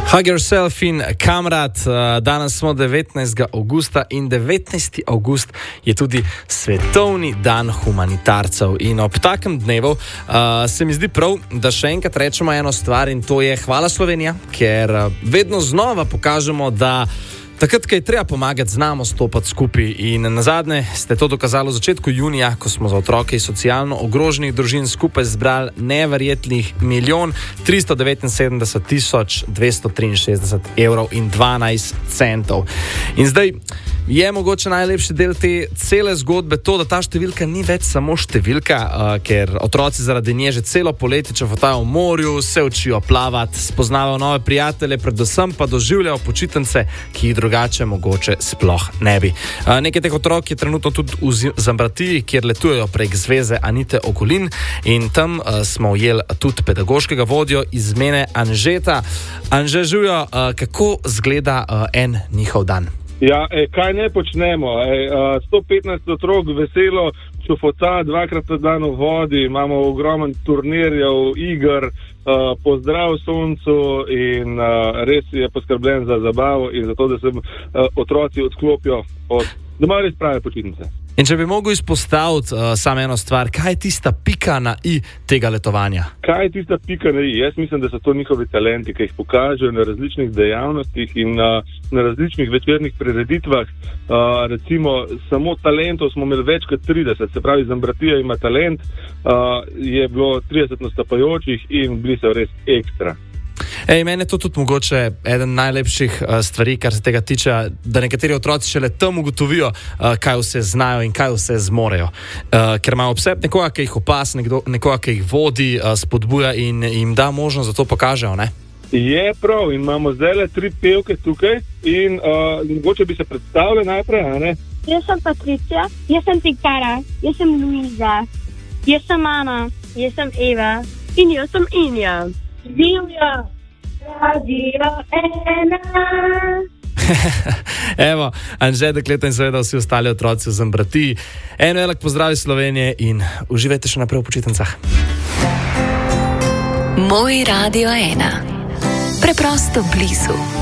Hug Yourself in Kamrat. Danes smo 19. avgusta in 19. avgust je tudi svetovni dan humanitarcev. In ob takem dnevu se mi zdi prav, da še enkrat rečemo eno stvar, in to je hvala Slovenija, ker vedno znova pokažemo, da takrat, ko je treba pomagati, znamo stopati skupaj. In nazadnje ste to dokazali v začetku junija, ko smo za otroke iz socialno ogroženih družin skupaj zbrali neverjetnih 1.379.263 evrov in 12 centov. In zdaj je mogoče najlepši del te cele zgodbe to, da ta številka ni več samo številka, ker otroci zaradi nje že celo poletje čofotajo v morju, se učijo plavati, spoznavajo nove prijatelje, predvsem pa doživljajo počitnice, ki jih drugače mogoče sploh ne bi. Nekaj teh otrok je trenutno tudi v Zambratiji, kjer letujejo prek zveze Anite Ogulin, in tam smo ujeli tudi pedagoškega vodjo iz Mene Anžeta. Anže, živjo, kako zgleda en njihov dan? Ja, kaj ne počnemo? 115 otrok veselo čofoca, 2krat na dan v vodi, imamo ogromen turnirjev, iger, pozdrav soncu in res je poskrbljen za zabavo in za to, da se otroci odklopijo od doma res prave počitnice. In če bi mogel izpostaviti samo eno stvar, kaj je tista pika na i tega letovanja? Kaj je tista pika na i? Jaz mislim, da so to njihovi talenti, ki jih pokažejo na različnih dejavnostih in na različnih večernih prireditvah. Recimo, samo talentov smo imeli več kot 30, se pravi, Zambratija ima talent, je bilo 30 nastopajočih in bili so res ekstra. Meni je to tudi mogoče eden najlepših stvari, kar se tega tiče, da nekateri otroci šele tam ugotovijo, kaj vse znajo in kaj vse zmorejo. Ker imajo ob sebi nekoga, ki jih opas, nekoga, ki jih vodi, spodbuja in jim da možnost, da to pokažejo, ne? Je prav, in imamo zdaj 3 pevke tukaj in mogoče bi se predstavili najprej, a ne? Jaz sem Patricija, jaz sem Pikara, jaz sem Luiza, jaz sem Ana, jaz sem Eva in jaz sem Inja. Živjo, Radio Ena. Evo, Anže, dekleta in seveda vsi ostali otroci v Zambratiji. En velik pozdrav iz Slovenije in uživajte še naprej v počitnicah. Moj Radio Ena. Preprosto blizu.